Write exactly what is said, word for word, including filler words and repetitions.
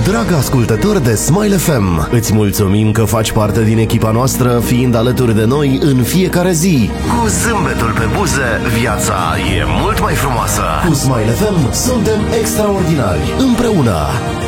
Drag ascultător de Smile F M, îți mulțumim că faci parte din echipa noastră, fiind alături de noi în fiecare zi. Cu zâmbetul pe buze, viața e mult mai frumoasă. Cu Smile F M suntem extraordinari, împreună.